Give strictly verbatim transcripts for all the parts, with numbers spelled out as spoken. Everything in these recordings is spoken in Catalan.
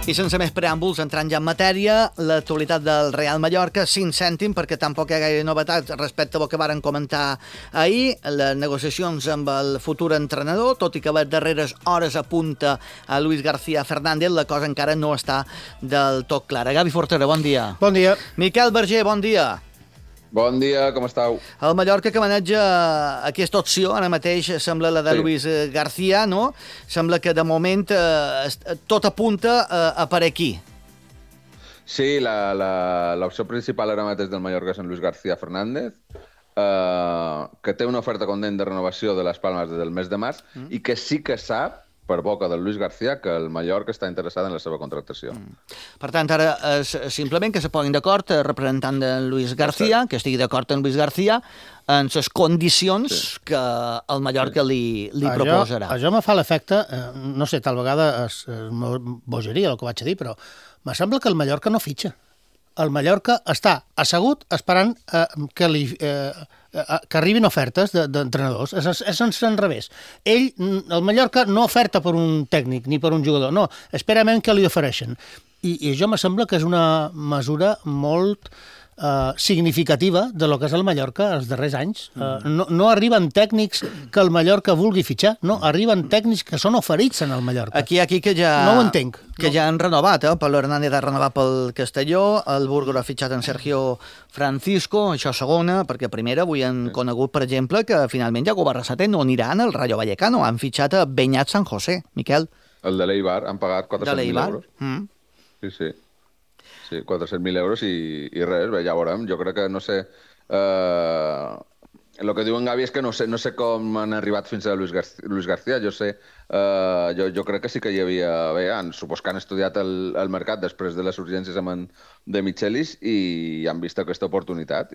I sense més preàmbuls, entrant ja en matèria, l'actualitat del Real Mallorca, cinc cèntims, perquè tampoc hi ha gaire novetat respecte al que varen comentar ahir, les negociacions amb el futur entrenador, tot i que a les darreres hores apunta a Luis García Fernández, la cosa encara no està del tot clara. Gavi Fortera, bon dia. Bon dia. Miquel Berger, bon dia. Bon dia, com estàu? El Mallorca que maneja aquesta opció, ara mateix sembla la de sí. Luis García, no? Sembla que de moment eh, tot apunta eh, a per aquí. Sí, l'opció principal ara mateix del Mallorca és en Luis García Fernández, eh, que té una oferta condent de renovació de les Palmes des del mes de març mm. i que sí que sap, per boca del Luis García, que el Mallorca està interessat en la seva contractació. Mm. Per tant, ara és simplement que se posin d'acord el representant de Luis García, sí. que estigui d'acord amb Luis García, en les condicions sí. que el Mallorca sí. li, li això, proposarà. Això me fa l'efecte, eh, no sé, tal vegada és, és bogeria el que vaig a dir, però me sembla que el Mallorca no fitxa. El Mallorca està assegut esperant eh, que, li, eh, que arribin ofertes d'entrenadors. És, és sense enrevés. Ell, el Mallorca, no oferta per un tècnic ni per un jugador, no, espera que li ofereixen. I, i això me sembla que és una mesura molt eh, significativa de lo que és el Mallorca els darrers anys. Eh, no, no arriben tècnics que el Mallorca vulgui fitxar, no, arriben tècnics que són oferits en el Mallorca. Aquí aquí que ja... No ho entenc. Que ja han renovat, eh? Pablo Hernández ha renovat pel Castelló, el Burgos ha fitxat en Sergio Francisco, això segona, perquè primera avui han sí. conegut, per exemple, que finalment Jacob Arrasate no anirà en el Rayo Vallecano, han fitxat a Beñat San José, Miquel. El de l'Eibar, han pagat quatre-cents mil euros. Mm. Sí, sí. Sí, quatre-cents mil euros i, i res, bé, ja veurem. Jo crec que, no sé... Eh... El que diuen Gavi és que no sé, no sé com han arribat fins a Luis, Gar Luis García. Jo sé, eh, jo, jo crec que sí que hi havia... Bé, han, supos que han estudiat el, el mercat després de les urgències amb en de Michelis i han vist aquesta oportunitat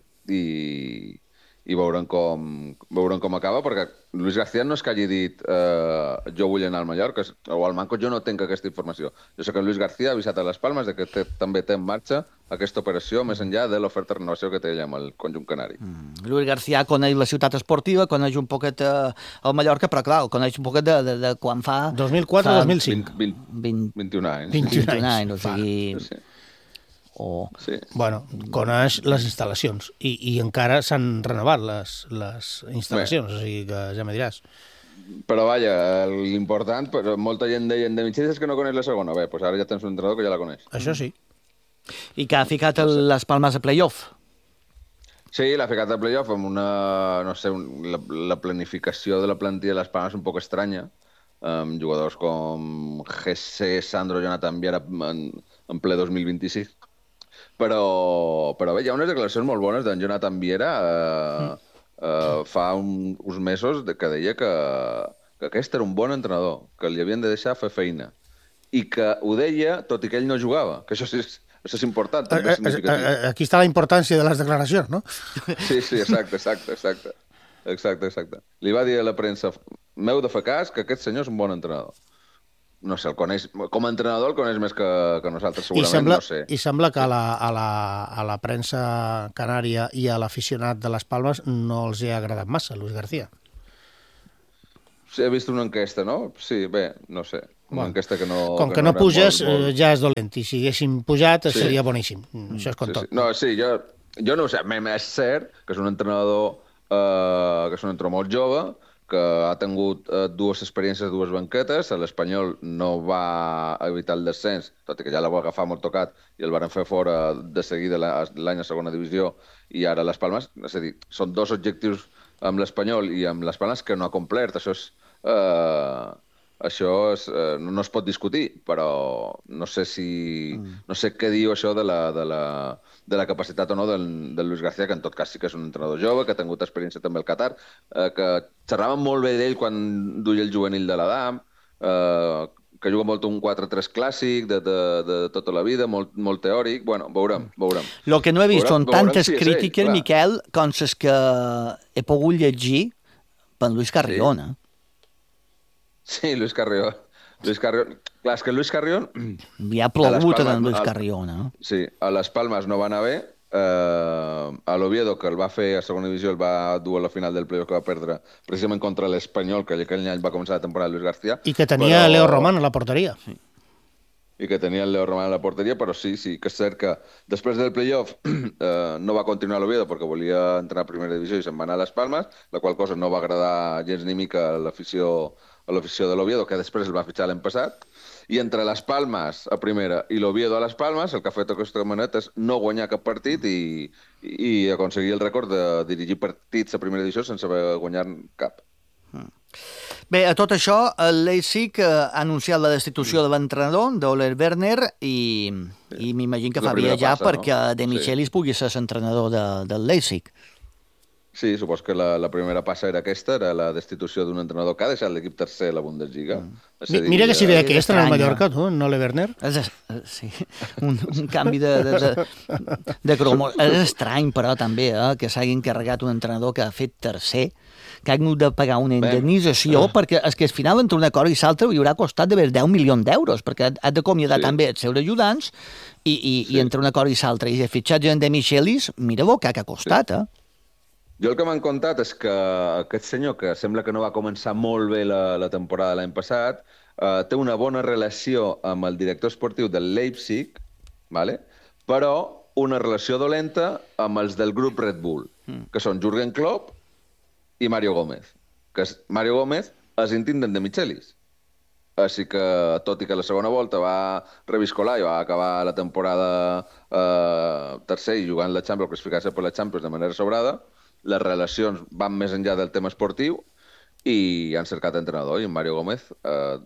i, i veurem com, veurem com acaba, perquè Luis García no és que hagi dit eh, jo vull anar al Mallorca, o al Manco jo no tenc aquesta informació. Jo sé que Luis García ha avisat a les Palmes de que té, també té en marxa aquesta operació més enllà de l'oferta de renovació que té ella amb el conjunt canari. Mm. Luis García coneix la ciutat esportiva, coneix un poquet eh, el Mallorca, però clar, coneix un poquet de, de, de quan fa... dos mil quatre a dos mil cinc. vint-i-un anys. vint-i-un anys, o sigui... Sí. O... Sí. Bueno, coneix les instal·lacions i, i encara s'han renovat les, les instal·lacions, Bé. o sigui que ja me diràs. Però vaja, l'important, però molta gent deien de Michelis és que no coneix la segona. Bé, doncs ara ja tens un entrenador que ja la coneix. Això sí. I que ha ficat el, les Palmes a playoff. Sí, l'ha ficat a playoff amb una, no sé, un, la, la planificació de la plantilla de les Palmes un poc estranya, amb jugadors com Jesse, Sandro, Jonathan Viera en, en ple dos mil vint-i-sis. Però, però bé, hi ha unes declaracions molt bones d'en Jonathan Viera eh, mm. eh, fa un, uns mesos de, que deia que, que aquest era un bon entrenador, que li havien de deixar fer feina. I que ho deia tot i que ell no jugava, que això és, això és important, també és significatiu. Aquí està la importància de les declaracions, no? Sí, sí, exacte, exacte, exacte. Exacte, exacte. Li va dir a la premsa, m'heu de fer cas que aquest senyor és un bon entrenador. No sé, el coneix, com a entrenador el coneix més que, que nosaltres, segurament, I sembla, no sé. I sembla que a la, a, la, a la premsa canària i a l'aficionat de les Palmes no els hi ha agradat massa, Luis García. Sí, he vist una enquesta, no? Sí, bé, no sé. Una bueno, enquesta que no... Com que, que no, no puges, molt, molt... ja és dolent. I si haguéssim pujat, sí. seria boníssim. Això és com sí, tot. Sí. No, sí, jo, jo no ho sé. És cert que és un entrenador eh, que és un entrenador molt jove, que ha tingut eh, dues experiències, dues banquetes. L'Espanyol no va evitar el descens, tot i que ja la va agafar molt tocat i el van fer fora de seguida l'any a segona divisió i ara les Palmes. És a dir, són dos objectius amb l'Espanyol i amb les Palmes que no ha complert. Això és... Eh, això és, eh, no, no es pot discutir, però no sé si... Mm. No sé què diu això de la... De la de la capacitat o no del, del Luis García, que en tot cas sí que és un entrenador jove, que ha tingut experiència també al Qatar, eh, que xerraven molt bé d'ell quan duia el juvenil de l'Adam, eh, que juga molt un quatre tres clàssic de, de, de tota la vida, molt, molt teòric. Bueno, veurem, veurem. Lo que no he vist són tantes si crítiques, ell, Miquel, com les que he pogut llegir per Luis Carrión. Sí, sí Luis Carrión. Luis Carrión... Clar, és que Luis Carrión... Li ha plogut a Luis Carrión, no? Sí, a les Palmes no va anar bé. Eh, a l'Oviedo, que el va fer a segona divisió, el va dur a la final del playoff que va perdre precisament contra l'Espanyol, que aquell any va començar la temporada de Luis García. I que tenia però... Leo Román a la porteria. Sí. i que tenia el Leo Román a la porteria, però sí, sí, que és cert que després del playoff eh, no va continuar a l'Oviedo perquè volia entrar a primera divisió i se'n va anar a les Palmes, la qual cosa no va agradar gens ni mica a l'afició a l'afició de l'Oviedo, que després el va fitxar l'any passat, i entre les Palmes a primera i l'Oviedo a les Palmes, el que ha fet aquesta maneta és no guanyar cap partit i, i aconseguir el rècord de dirigir partits a primera divisió sense haver guanyat cap. Bé, a tot això, el Leipzig ha anunciat la destitució de l'entrenador, d'Ole Werner, i, i m'imagino que La fa primera viatjar passa, perquè no? De Michelis Sí. pugui ser l'entrenador de, del Leipzig. Sí, supos que la, la primera passa era aquesta, era la destitució d'un entrenador que ha deixat l'equip tercer a la Bundesliga. És a Mi- dir, Mira que si ve eh, aquest en el estrany, Mallorca, tu, no le Werner. És, eh, sí, un, un canvi de, de, de, de cromo. És estrany, però, també, eh, que s'hagi encarregat un entrenador que ha fet tercer, que ha hagut de pagar una indemnització, Bé. perquè és que al final, entre una cosa i l'altra, li haurà costat d'haver deu milions d'euros, perquè ha d'acomiadar Sí. també els seus ajudants, i, i, Sí. i entre una cosa i l'altra, i el fitxatge de Michelis, mira el que ha costat, eh? Jo el que m'han contat és que aquest senyor, que sembla que no va començar molt bé la, la temporada l'any passat, eh, té una bona relació amb el director esportiu del Leipzig, vale? Però una relació dolenta amb els del grup Red Bull, mm. que són Jürgen Klopp i Mario Gómez. Que és, Mario Gómez és intendent de Michelis. Així que, tot i que la segona volta va reviscolar i va acabar la temporada eh, tercer i jugant la Champions, classificar-se per la Champions de manera sobrada, les relacions van més enllà del tema esportiu i han cercat entrenador. I en Mario Gómez, eh,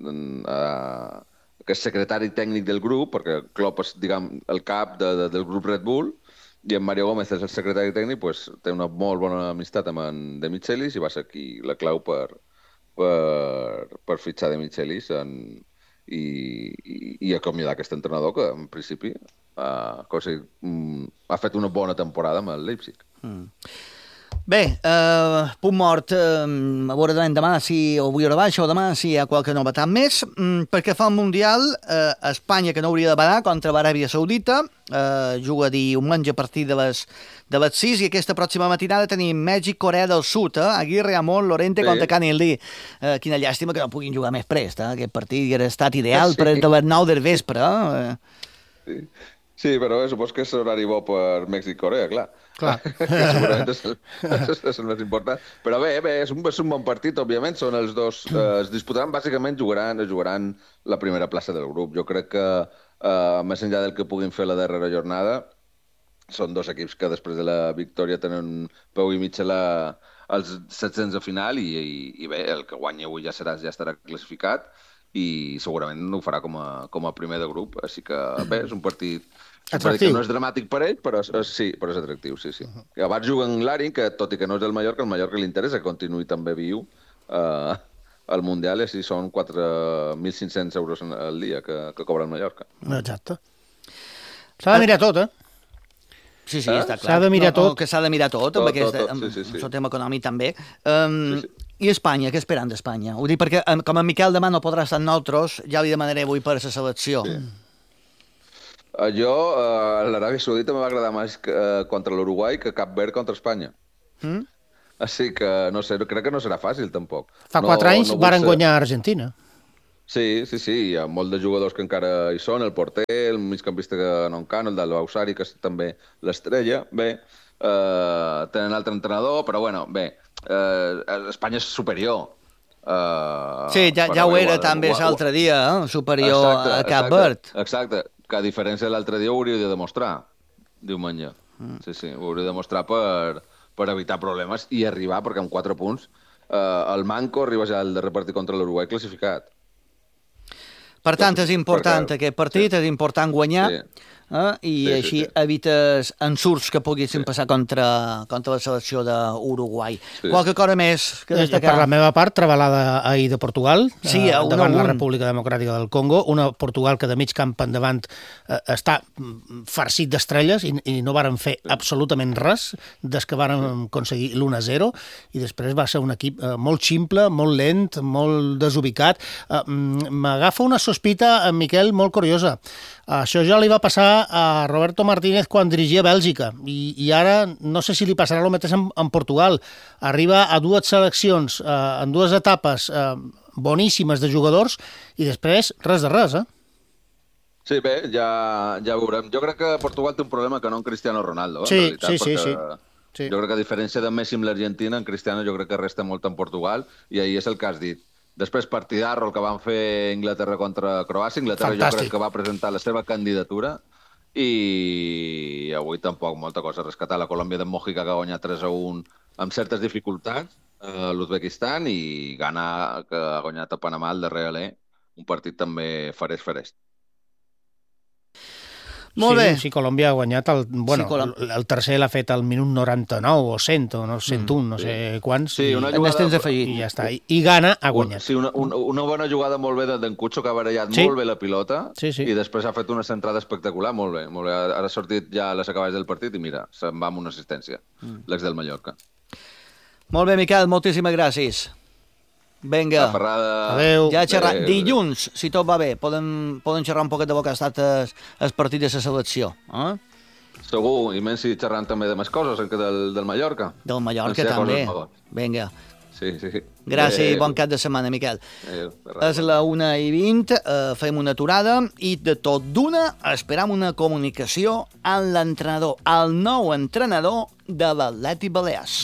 eh, que és secretari tècnic del grup, perquè Klopp és, diguem, el cap de, de, del grup Red Bull, i en Mario Gómez és el secretari tècnic, pues, té una molt bona amistat amb en De Michelis i va ser aquí la clau per, per, per fitxar De Michelis en, i, i, i acomiadar aquest entrenador que, en principi, ha, aconseguit, mm, ha fet una bona temporada amb el Leipzig. Mm. Bé, eh, punt mort, eh, a veure demà si avui hora baixa o demà si hi ha qualque novetat més. Mm, perquè fa el Mundial, eh, Espanya, que no hauria de badar, contra l'Aràbia Saudita, eh, juga diumenge a partir de les, de les sis, i aquesta pròxima matinada tenim Mèxic, Corea del Sud, eh? Aguirre, Amon, Lorente Sí. contra Canelí. Eh, quina llàstima que no puguin jugar més prest, eh? Aquest partit hauria estat ideal Sí. per de les nou del vespre. Eh? Sí. Sí, però bé, supos que és horari bo per Mèxic-Corea, clar. Clar. Que segurament és el, és, és el més important. Però bé, bé és, un, és un bon partit, òbviament. Són els dos... Eh, es disputaran, bàsicament, jugaran, jugaran la primera plaça del grup. Jo crec que, eh, més enllà del que puguin fer la darrera jornada, són dos equips que després de la victòria tenen peu i mig a la, als set-cents de final i, i, i bé, el que guanyi avui ja, serà, ja estarà classificat i segurament ho farà com a, com a primer de grup. Així que bé, és un partit... Atractiu. Que no és dramàtic per ell, però és, és, sí, però és atractiu, sí, sí. Uh -huh. I abans juguen l'Arin, que tot i que no és del Mallorca, el Mallorca li interessa que continuï també viu eh, al Mundial, i així són quatre mil cinc-cents euros al dia que, que cobra el Mallorca. Exacte. S'ha de mirar tot, eh? Sí, sí, Eh? està clar. S'ha de mirar No, no, tot. que s'ha de mirar tot, Tot, amb aquest, tot, tot, amb, sí, sí, sí. amb el tema econòmic també. Um, Sí, sí. I Espanya, què esperan d'Espanya? Ho dic perquè, em, com en Miquel demà no podrà estar amb nosaltres, ja li demanaré avui per la selecció. Sí. Uh, jo, uh, l'Aràbia Saudita me va agradar més que, uh, contra l'Uruguai que Cap Verd contra Espanya. Mm? Així que, no sé, crec que no serà fàcil, tampoc. Fa no, quatre anys no vull varen ser- guanyar a Argentina. Sí, sí, sí, hi ha molts de jugadors que encara hi són, el porter, el migcampista que no encana, el del Bausari, que és també l'estrella, bé, eh, tenen altre entrenador, però bueno, bé, eh, Espanya és superior. Eh, Sí, ja, ja però ho bé, era igual- també igual- l'altre dia, eh? superior Exacte, a Cap exacte, Verd. Exacte, que a diferència de l'altre dia ho hauria de demostrar, diumenge. Mm. Sí, sí, ho hauria de demostrar per, per evitar problemes i arribar, perquè amb quatre punts eh, el Manco arriba ja al darrer partit contra l'Uruguai classificat. Per tant, és important Perquè- aquest partit, és important guanyar, Sí. eh? i Sí, sí, així sí. evites ensurts que poguessin passar contra, contra la selecció d'Uruguai. Sí. Qualque cosa més que Eh, destacar? Per la meva part, trebalada ahir de Portugal, Sí, eh, a un a davant la un. República Democràtica del Congo, una Portugal que de mig camp endavant eh, està mm, farcit d'estrelles i, i no varen fer absolutament res des que varen aconseguir l'u a zero, i després va ser un equip eh, molt ximple, molt lent, molt desubicat. Eh, mm, M'agafa una sospita, en Miquel, molt curiosa. Això ja li va passar a Roberto Martínez quan dirigia Bèlgica, i, i ara no sé si li passarà el mateix en, en Portugal. Arriba a dues seleccions, eh, en dues etapes eh, boníssimes de jugadors, i després res de res, eh? Sí, bé, ja, ja veurem. Jo crec que Portugal té un problema que no en Cristiano Ronaldo, sí, en realitat, sí, sí, perquè sí, sí. jo crec que a diferència de Messi amb l'Argentina, en Cristiano jo crec que resta molt en Portugal, i ahir és el que has dit. Després, partidarro, el que van fer Inglaterra contra Croàcia, Inglaterra Fantàstic. Jo crec que va presentar la seva candidatura, i avui tampoc molta cosa a rescatar. La Colòmbia de Mojica que ha guanyat tres a un amb certes dificultats, a l'Uzbekistan, i Ghana que ha guanyat a Panamà el darrer alè, un partit també farès-farès. Molt sí, bé. Sí, Colòmbia ha guanyat el... Bueno, Sí, Colom- el, el tercer l'ha fet al minut noranta-nou o cent o no, cent un, no sí. sé quants. Sí, una i, En els jugada- temps afegit. I ja està. I, i Ghana ha guanyat. Sí, una, una, una bona jugada molt bé d'en Cucho, que ha barallat Sí. molt bé la pilota, Sí, sí. i després ha fet una centrada espectacular, molt bé. Molt bé. Ara ha sortit ja a les acaballes del partit i mira, se'n va amb una assistència, mm. l'ex del Mallorca. Molt bé, Miquel, moltíssimes gràcies. Vinga. La Ferrada... Adéu. Ja xerrar. Adéu. Dilluns, si tot va bé, poden, poden xerrar un poquet de bo que ha estat el, el partit de la selecció. Eh? Segur, i menys si xerrant també de més coses, que del, del Mallorca. Del Mallorca Doncs hi ha també. coses noves. Vinga. Sí, sí. Gràcies i Adéu. bon cap de setmana, Miquel. Adéu. Ferrada. És la una i vint, eh, fem una aturada i de tot d'una esperam una comunicació amb l'entrenador, el nou entrenador de l'Atlètic Balears.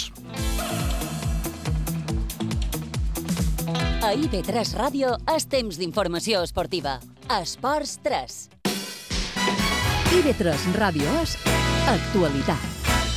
A I B tres Ràdio és temps d'informació esportiva. Esports tres. I B tres Ràdio és actualitat.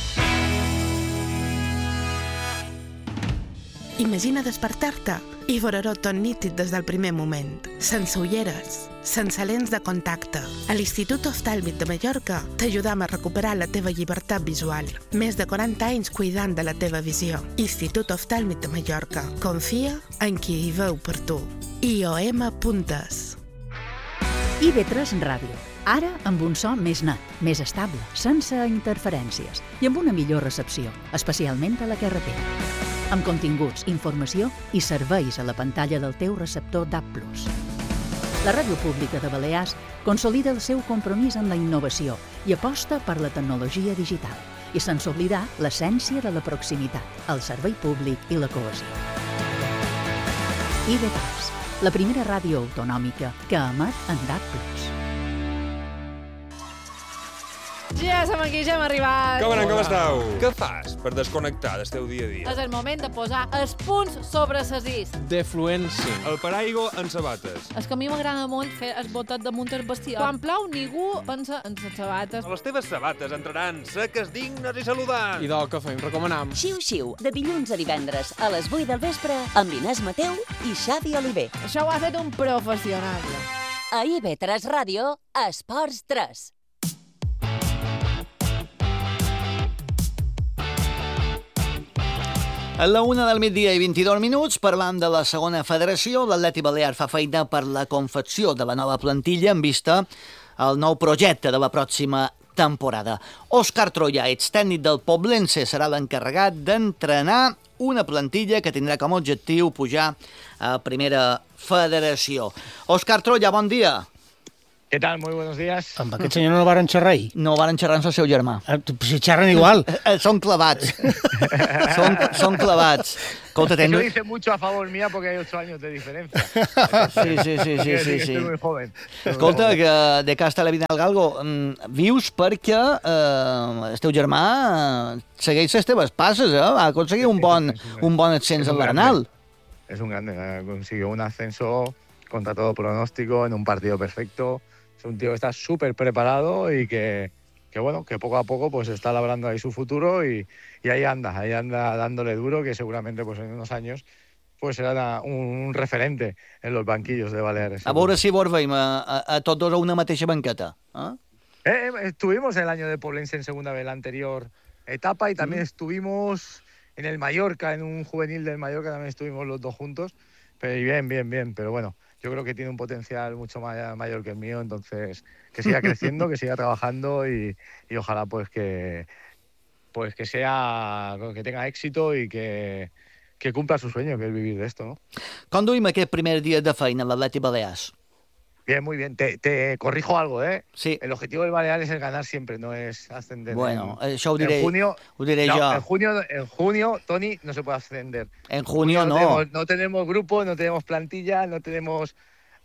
Imagina despertar-te i veure-ho tot nítid des del primer moment. Sense ulleres, sense lents de contacte. A l'Institut Oftàlmic de Mallorca t'ajudam a recuperar la teva llibertat visual. Més de quaranta anys cuidant de la teva visió. Institut Oftàlmic de Mallorca. Confia en qui hi veu per tu. I O M Puntes. I B tres Ràdio. Ara amb un so més net, més estable, sense interferències i amb una millor recepció, especialment a la carretera. Amb continguts, informació i serveis a la pantalla del teu receptor D A B plus. La Ràdio Pública de Balears consolida el seu compromís amb la innovació i aposta per la tecnologia digital, i sense oblidar l'essència de la proximitat, el servei públic i la cohesió. I B tres, la primera ràdio autonòmica que emet en D A B plus. Ja som aquí, ja hem arribat. Com anem, com esteu? Què fas per desconnectar del teu dia a dia? És el moment de posar els punts sobre ses is. Defluència. El paraigua en sabates. És que a mi m'agrada molt fer el botet damunt el vestidor. Quan plou, ningú pensa en les sabates. Les teves sabates entraran seques, dignes i saludants. I del que fem, recomanam. Xiu Xiu, de dilluns a divendres a les vuit del vespre amb Inés Mateu i Xavi Oliver. Això ho ha fet un professional. A I B tres Ràdio, Esports tres. A la una del migdia i vint-i-dos minuts, parlant de la segona federació, l'Atlètic Balear fa feina per la confecció de la nova plantilla en vista al nou projecte de la pròxima temporada. Òscar Troia, extècnic del Poblense, serà l'encarregat d'entrenar una plantilla que tindrà com a objectiu pujar a primera federació. Òscar Troia, bon dia. ¿Qué tal? Muy buenos días. Amb aquest senyor no el varen xerrar ahir. No varen xerrar amb el seu germà. Eh, Si xerren igual. Eh, Són clavats. són, són clavats. Escolta, Eso tens... dice mucho a favor mía porque hay ocho años de diferencia. Sí, sí, sí, sí, Quiero sí, decir que sí. Estoy muy joven. Estoy muy Escolta, joven. que de casa televident al Galgo, mm, vius perquè eh, el teu germà eh, segueix les teves passes, eh? Va aconseguir un bon, un bon ascens Es al un Bernal. grande. Es un grande. eh, Consiguió un ascenso contra todo pronóstico en un partido perfecto. Es un tío que está súper preparado y que, que, bueno, que poco a poco pues está labrando ahí su futuro y, y ahí anda, ahí anda dándole duro, que seguramente pues en unos años pues será un, un referente en los banquillos de Baleares. A veure si vos veiem a, a, a tots dos a una mateixa banqueta. Eh? Eh, eh, estuvimos el año de Poblense en segunda vez, la anterior etapa, y también Mm. estuvimos en el Mallorca, en un juvenil del Mallorca, también estuvimos los dos juntos. Pero y bien, bien, bien, pero bueno, yo creo que tiene un potencial mucho ma- mayor que el mío, entonces que siga creciendo, que siga trabajando y, y ojalá pues que pues que sea que tenga éxito y que, que cumpla su sueño, que es vivir de esto, ¿no? Com duim aquest primer dia de feina a l'Atlètic Balears? Bien, muy bien. Te, te corrijo algo, ¿eh? Sí. El objetivo del Baleares es ganar siempre, no es ascender. Bueno, en, això ho diré, en junio, ho diré no, jo. En junio, en junio, Toni, no se puede ascender. En junio no. Tenemos, no tenemos grupo, no tenemos plantilla, no tenemos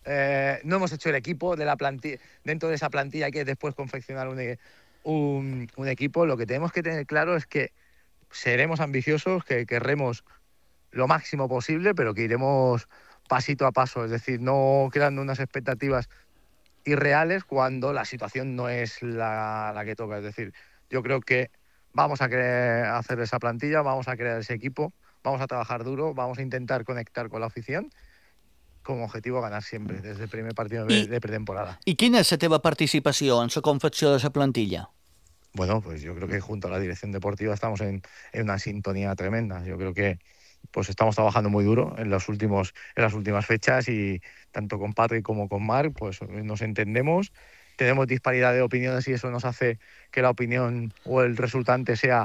eh, no hemos hecho el equipo de la plantilla. Dentro de esa plantilla hay que después confeccionar un, un, un equipo. Lo que tenemos que tener claro es que seremos ambiciosos, que querremos lo máximo posible, pero que iremos pasito a paso, es decir, no creando unas expectativas irreales cuando la situación no es la, la que toca. Es decir, yo creo que vamos a querer hacer esa plantilla, vamos a crear ese equipo, vamos a trabajar duro, vamos a intentar conectar con la afición con objetivo ganar siempre, desde el primer partido de, I, de pretemporada. I quina és la teva participació en la confecció de la plantilla? Bueno, pues yo creo que junto a la dirección deportiva estamos en, en una sintonía tremenda. Yo creo que pues estamos trabajando muy duro en los últimos en las últimas fechas y tanto con Patrick como con Marc pues nos entendemos, tenemos disparidad de opiniones y eso nos hace que la opinión o el resultante sea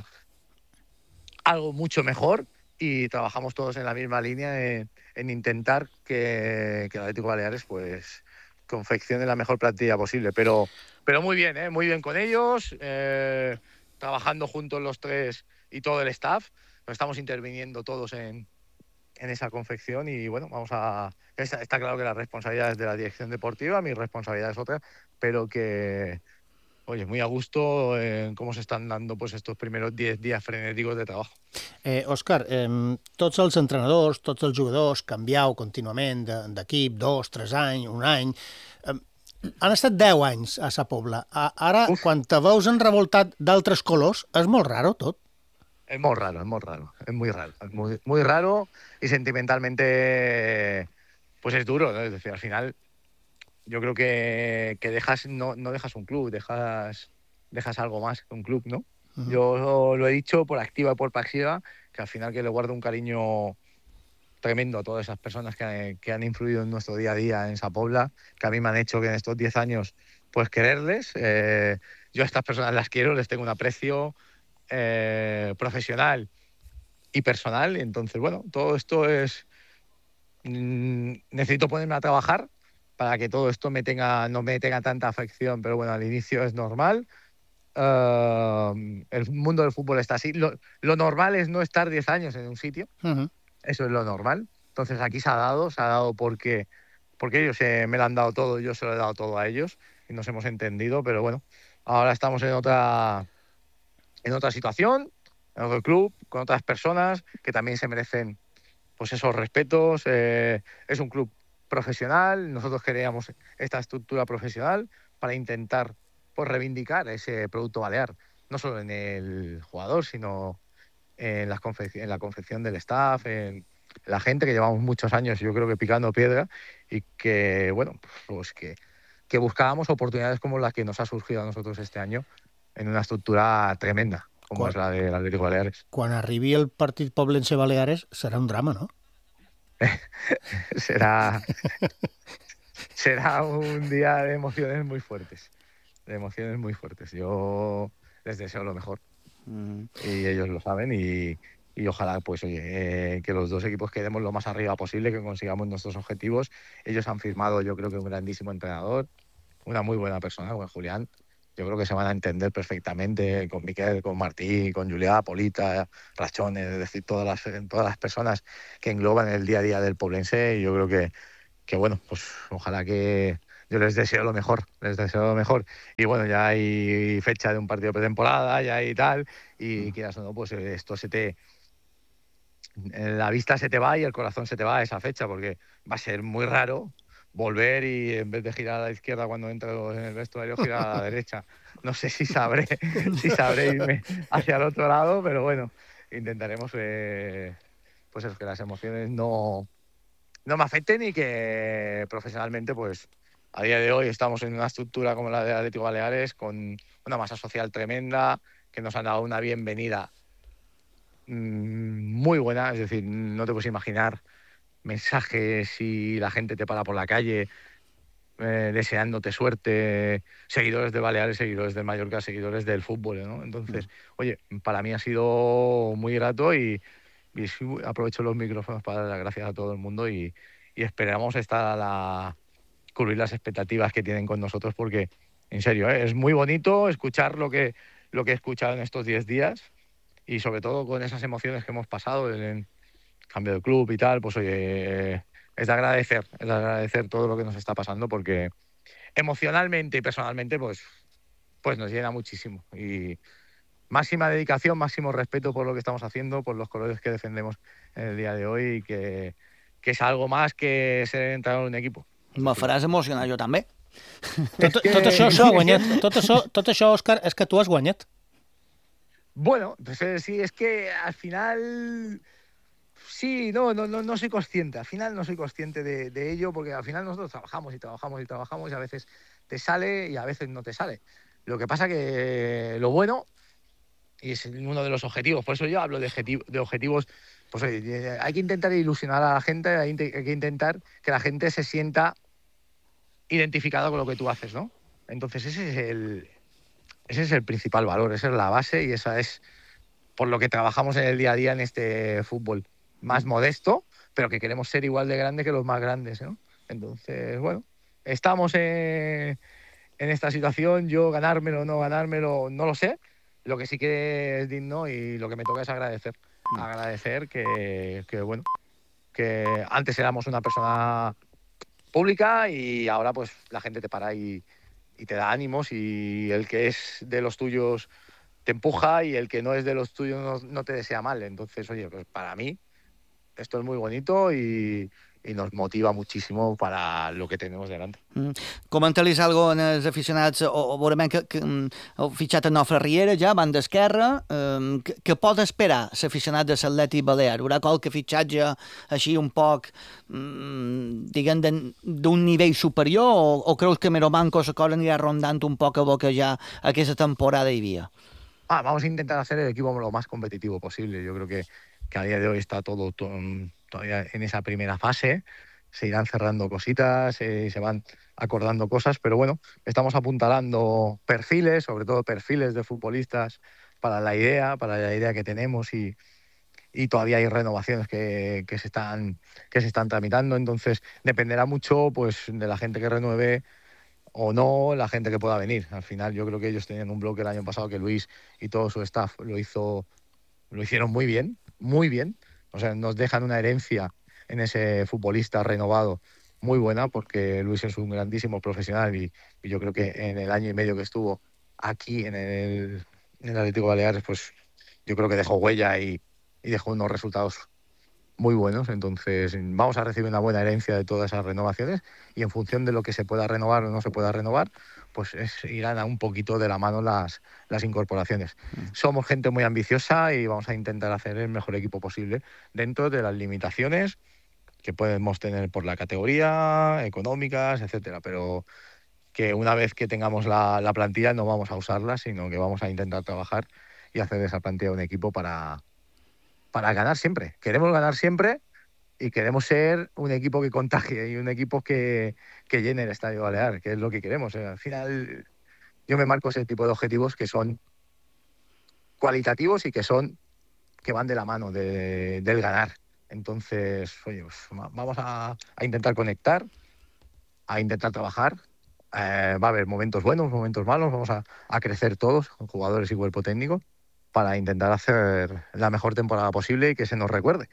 algo mucho mejor y trabajamos todos en la misma línea en, en intentar que, que el Atlético Baleares pues confeccione la mejor plantilla posible, pero, pero muy bien, ¿eh? Muy bien con ellos, eh, trabajando juntos los tres y todo el staff. Estamos interviniendo todos en, en esa confección y bueno, vamos a... Está, está claro que la responsabilidad es de la dirección deportiva, mi responsabilidad es otra, pero que, oye, muy a gusto en cómo se están dando pues, estos primeros diez días frenéticos de trabajo. Eh, Òscar, eh, tots els entrenadors, tots els jugadors, canviau contínuament d'equip, dos, tres anys, un any... Eh, han estat deu anys a Sa Pobla. Ara, Uf. quan te veus enrevoltat d'altres colors, és molt raro tot. Es muy raro, es muy raro, es muy raro, es muy, muy raro y sentimentalmente pues es duro, ¿no? Es decir, al final yo creo que, que dejas, no, no dejas un club, dejas, dejas algo más que un club, ¿no? Uh-huh. Yo lo he dicho por activa y por pasiva, que al final que le guardo un cariño tremendo a todas esas personas que, que han influido en nuestro día a día en Sa Pobla, que a mí me han hecho que en estos diez años pues quererles. Eh, yo a estas personas las quiero, les tengo un aprecio Eh, profesional y personal. Entonces, bueno, todo esto es... Mmm, necesito ponerme a trabajar para que todo esto me tenga, no me tenga tanta afección, pero bueno, al inicio es normal. Uh, el mundo del fútbol está así. Lo, lo normal es no estar diez años en un sitio. Uh-huh. Eso es lo normal. Entonces aquí se ha dado, se ha dado porque, porque ellos eh, me lo han dado todo, yo se lo he dado todo a ellos y nos hemos entendido, pero bueno, ahora estamos en otra... en otra situación, en otro club, con otras personas que también se merecen pues esos respetos. Eh, es un club profesional, nosotros queríamos esta estructura profesional para intentar pues reivindicar ese producto balear, no solo en el jugador, sino en la confección, en la confección del staff, en la gente que llevamos muchos años, yo creo que picando piedra y que, bueno, pues que, que buscábamos oportunidades como las que nos ha surgido a nosotros este año en una estructura tremenda, como quan, es la del Atlético Baleares. Quan arribi el partit Poblense-Baleares serà un drama, ¿no? será, será un día de emociones muy fuertes, de emociones muy fuertes. Yo les deseo lo mejor mm. y ellos lo saben y, y ojalá, pues oye, eh, que los dos equipos quedemos lo más arriba posible, que consigamos nuestros objetivos. Ellos han firmado, yo creo que un grandísimo entrenador, una muy buena persona, con Julián. Yo creo que se van a entender perfectamente con Miquel, con Martí, con Julià, Polita, Rachones, es decir, todas las, todas las personas que engloban el día a día del poblense. Y yo creo que, que, bueno, pues ojalá que yo les deseo lo mejor, les deseo lo mejor. Y bueno, ya hay fecha de un partido de pretemporada, ya hay tal, y quieras o no, pues esto se te... La vista se te va y el corazón se te va a esa fecha, porque va a ser muy raro volver y en vez de girar a la izquierda cuando entro en el vestuario, girar a la derecha. No sé si sabré, si sabré irme hacia el otro lado, pero bueno, intentaremos eh, pues es que las emociones no, no me afecten y que profesionalmente, pues a día de hoy estamos en una estructura como la de Atlético Baleares, con una masa social tremenda, que nos han dado una bienvenida mmm, muy buena, es decir, no te puedes imaginar mensajes y la gente te para por la calle eh, deseándote suerte, seguidores de Baleares, seguidores del Mallorca, seguidores del fútbol, ¿no? Entonces, mm. oye, para mí ha sido muy grato y, y aprovecho los micrófonos para dar las gracias a todo el mundo y, y esperamos estar a la, cubrir las expectativas que tienen con nosotros porque, en serio, ¿eh? Es muy bonito escuchar lo que, lo que he escuchado en estos diez días y sobre todo con esas emociones que hemos pasado en cambio de club y tal, pues oye, es de agradecer, es de agradecer todo lo que nos está pasando, porque emocionalmente y personalmente pues, pues nos llena muchísimo. Y máxima dedicación, máximo respeto por lo que estamos haciendo, por los colores que defendemos en el día de hoy, y que, que és algo más que ser entrenador d'un equip. Me faràs emocionar jo també. Tot, que... tot això s'ha guanyat. Tot això, tot això, Òscar, és que tu has guanyat. Bueno, pues eh, sí, es que al final... Sí, no, no, no, no soy consciente. Al final no soy consciente de, de ello, porque al final nosotros trabajamos y trabajamos y trabajamos, y a veces te sale y a veces no te sale. Lo que pasa que lo bueno, y es uno de los objetivos, por eso yo hablo de, objetivo, de objetivos, pues oye, hay que intentar ilusionar a la gente, hay que intentar que la gente se sienta identificada con lo que tú haces, ¿no? Entonces ese es el, ese es el principal valor, esa es la base, y esa es por lo que trabajamos en el día a día en este fútbol más modesto, pero que queremos ser igual de grande que los más grandes, ¿no? Entonces, bueno, estamos en, en esta situación. Yo ganármelo o no ganármelo, no lo sé. Lo que sí que es digno y lo que me toca es agradecer. Agradecer que, que bueno, que antes éramos una persona pública y ahora pues la gente te para y, y te da ánimos, y el que es de los tuyos te empuja y el que no es de los tuyos no, no te desea mal. Entonces, oye, pues para mí esto es muy bonito y, i nos motiva muchísimo para lo que tenemos delante. Mm. Comenta-lis algo als aficionats, o, o veurem que, que heu fitxat a Nofre Riera ja, banda esquerra, eh, que, que pot esperar l'aficionat de l'Atlètic Balear? Haurà qualque fitxatge així un poc, mm, diguem, d'un nivell superior, o, o creus que Meromanco la cosa anirà rondant un poc a bo que ja aquesta temporada hi havia? Ah, vamos a intentar hacer el equipo lo más competitivo posible. Yo creo que, que a día de hoy está todo, todo todavía en esa primera fase. Se irán cerrando cositas, eh, se van acordando cosas, pero bueno, estamos apuntalando perfiles, sobre todo perfiles de futbolistas para la idea, para la idea que tenemos, y, y todavía hay renovaciones que, que, se están, que se están tramitando. Entonces dependerá mucho pues de la gente que renueve o no, la gente que pueda venir. Al final yo creo que ellos tenían un bloque el año pasado que Luis y todo su staff lo hizo, lo hicieron muy bien, muy bien. O sea, nos dejan una herencia en ese futbolista renovado muy buena, porque Luis es un grandísimo profesional, y, y yo creo que en el año y medio que estuvo aquí en el, en el Atlético Baleares, pues yo creo que dejó huella y, y dejó unos resultados muy buenos. Entonces vamos a recibir una buena herencia de todas esas renovaciones, y en función de lo que se pueda renovar o no se pueda renovar, pues es, irán a un poquito de la mano las, las incorporaciones. Mm. Somos gente muy ambiciosa y vamos a intentar hacer el mejor equipo posible dentro de las limitaciones que podemos tener por la categoría, económicas, etcétera, pero que una vez que tengamos la, la plantilla no vamos a usarla, sino que vamos a intentar trabajar y hacer de esa plantilla un equipo para, para ganar siempre. Queremos ganar siempre y queremos ser un equipo que contagie y un equipo que, que llene el Estadio Balear, que es lo que queremos. Al final yo me marco ese tipo de objetivos que son cualitativos y que son que van de la mano de, del ganar. Entonces, oye, pues vamos a, a intentar conectar, a intentar trabajar. Eh, va a haber momentos buenos, momentos malos, vamos a, a crecer todos, con jugadores y cuerpo técnico, para intentar hacer la mejor temporada posible y que se nos recuerde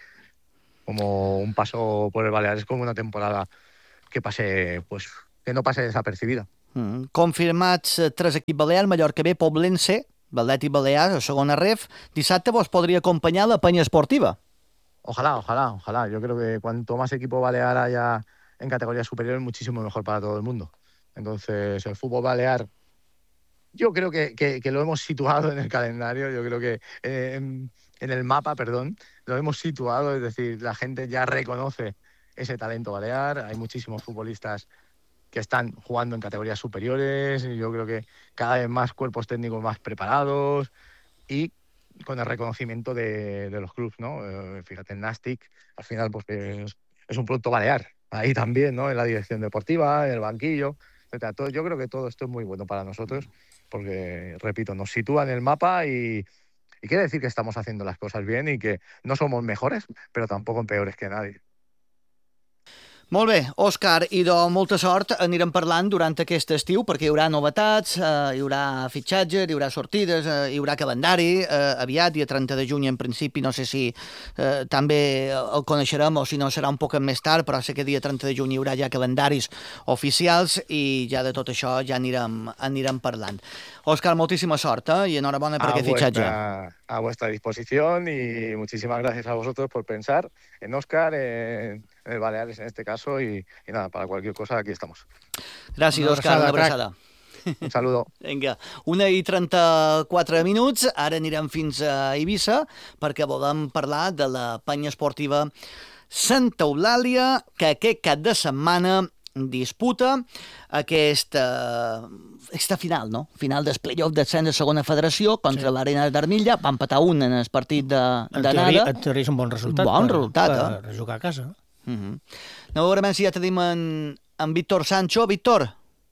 como un paso por el Baleares, como una temporada que pase, pues, que no pase desapercibida. Mm. Confirmats tres equips Balears: Mallorca B, Poblense, l'Atlètic Balear, a segona ref. Dissabte vos podria acompanyar la penya esportiva. Ojalá, ojalá, ojalá. Yo creo que cuanto más equipo balear haya en categorías superiores, muchísimo mejor para todo el mundo. Entonces, el fútbol balear, yo creo que, que, que lo hemos situado en el calendario, yo creo que eh, en, en el mapa, perdón, lo hemos situado, es decir, la gente ya reconoce ese talento balear. Hay muchísimos futbolistas que están jugando en categorías superiores, y yo creo que cada vez más cuerpos técnicos más preparados y con el reconocimiento de, de los clubes, ¿no? Eh, fíjate, el Nastic, al final, pues es, es un producto balear, ahí también, ¿no? En la dirección deportiva, en el banquillo, etcétera. Todo, yo creo que todo esto es muy bueno para nosotros, porque, repito, nos sitúa en el mapa y, y quiere decir que estamos haciendo las cosas bien y que no somos mejores, pero tampoco peores que nadie. Molt bé, Òscar, i de molta sort anirem parlant durant aquest estiu, perquè hi haurà novetats, eh, hi haurà fitxatges, hi haurà sortides, eh, hi haurà calendari, eh, aviat, dia trenta de juny en principi, no sé si eh, també el coneixerem o si no serà un poc més tard, però sé que dia trenta de juny hi haurà ja calendaris oficials i ja de tot això ja anirem, anirem parlant. Òscar, moltíssima sort, eh, i enhorabona per aquest fitxatge. A vuestra disposición y muchísimas gracias a vosotros por pensar en Óscar, en el Baleares en este caso y, y nada, para cualquier cosa aquí estamos. Gràcies, Òscar, una abraçada. Un saludo. Vinga, una i trenta-quatre minuts, ara anirem fins a Eivissa perquè volem parlar de la penya esportiva Santa Eulàlia, que aquest cap de setmana disputa aquesta, aquesta final, no? Final del play-off d'ascens de segona federació contra sí. l'Arena d'Armilla. Va empatar un en el partit d'anada. En teoria és un bon resultat, bon per, resultat per, eh? per jugar a casa. Uh -huh. No, veurem si ja tenim en, en Víctor Sancho. Víctor?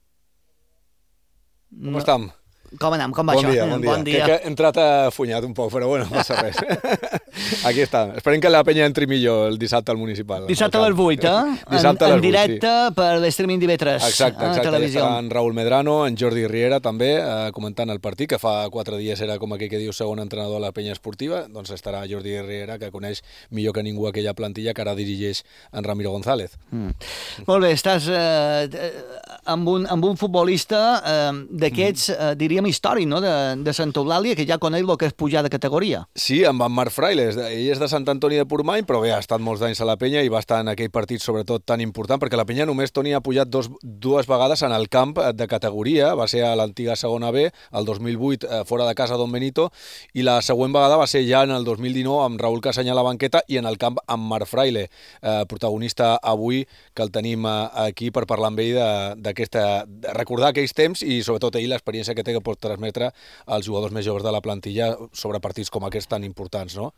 Com no. estem? Com anem? Com va bon això? Dia, bon dia, bon dia. Crec que he entrat afunyat un poc, però bueno, no passa res. Aquí està. Esperem que la penya entri millor el dissabte al municipal. Dissabte a les vuit, eh? Dissabte en, a les en directe vuit, sí. per l'Streaming d'I V tres. Exacte, exacte. A la televisió. Ja en Raúl Medrano, en Jordi Riera també, eh, comentant el partit, que fa quatre dies era com aquell que diu segon entrenador a la penya esportiva, doncs estarà Jordi Riera, que coneix millor que ningú aquella plantilla que ara dirigeix en Ramiro González. Mm. Molt bé, estàs eh, amb, un, amb un futbolista eh, d'aquests, mm. eh, diríem, històric, no?, de, de Santa Eulàlia, que ja coneix el que és pujar de categoria. Sí, amb en Marc Fraile. Ell és de Sant Antoni de Portmany, però bé, ha estat molts d'anys a la penya i va estar en aquell partit sobretot tan important, perquè la penya només, Toni, ha pujat dos, dues vegades en el camp de categoria. Va ser a l'antiga segona B, el dos mil vuit, eh, fora de casa Don Benito, i la següent vegada va ser ja en el dos mil dinou amb Raúl Casany a la banqueta i en el camp amb Marc Fraile, eh, protagonista avui, que el tenim eh, aquí per parlar amb ell d'aquesta, de recordar aquells temps i sobretot ell l'experiència que té que pot transmetre als jugadors més joves de la plantilla sobre partits com aquests tan importants, no?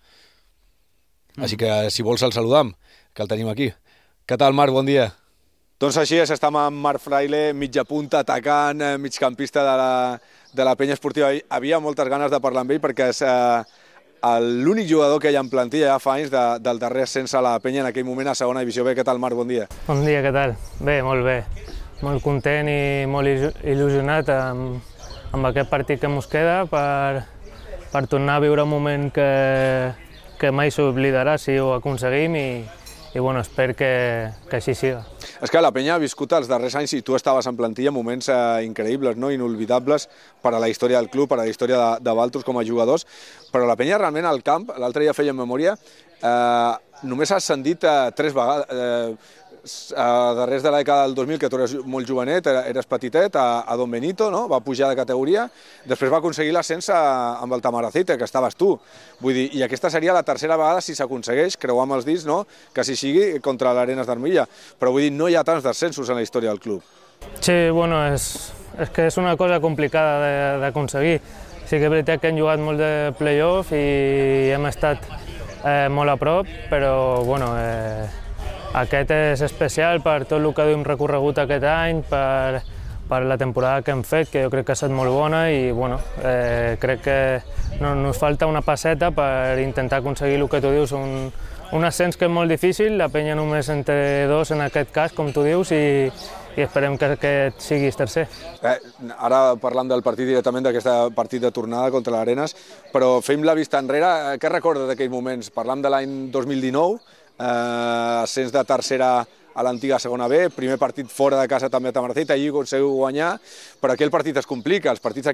Mm. Així que, si vols, el saludam, que el tenim aquí. Què tal, Marc? Bon dia. Doncs així és, estem amb Marc Fraile, mitja punta, atacant, migcampista de la, de la penya esportiva. Havia moltes ganes de parlar amb ell perquè és eh, l'únic jugador que hi ha en plantilla ja fa anys de, del darrer ascens a la penya en aquell moment a segona divisió B. Què tal, Marc? Bon dia. Bon dia, què tal? Bé, molt bé. Molt content i molt il·lusionat amb, amb aquest partit que ens queda per, per tornar a viure un moment que, que mai s'oblidarà si ho aconseguim i, i bueno, espero que, que així siga. És que la penya ha viscut els darrers anys, i tu estaves en plantilla, moments eh, increïbles, no? Inolvidables per a la història del club, per a la història de, de Valtros com a jugadors, però la penya realment al camp, l'altre dia feia memòria, eh, només ha ascendit eh, tres vegades, eh, a darrers de la dècada del dos mil, que tu eres molt jovenet, eres petitet, a, a Don Benito, no? Va pujar de categoria, després va aconseguir l'ascens amb el Tamaracete, que estaves tu. Vull dir, i aquesta seria la tercera vegada, si s'aconsegueix, creuar amb els dits, no?, que si sigui contra l'Arenas d'Armilla. Però vull dir, no hi ha tants descensos en la història del club. Sí, bueno, és, és que és una cosa complicada d'aconseguir. Sí que és veritat que hem jugat molt de play-off i hem estat eh, molt a prop, però, bueno, eh, aquest és especial per tot el que hem recorregut aquest any, per, per la temporada que hem fet, que jo crec que ha estat molt bona i bueno, eh, crec que no, nos falta una passeta per intentar aconseguir el que tu dius, un, un ascens que és molt difícil, la penya només entre dos en aquest cas, com tu dius, i, i esperem que aquest sigui el tercer. Eh, ara parlant del partit directament, d'aquest partit de tornada contra l'Arenas, però fem la vista enrere, què recordes d'aquells moments? Parlam de l'any dos mil dinou, Eh, ascens de tercera a l'antiga segona B, primer partit fora de casa també a Tamaracete, allí aconseguiu guanyar, però aquí el partit es complica, els partits aquí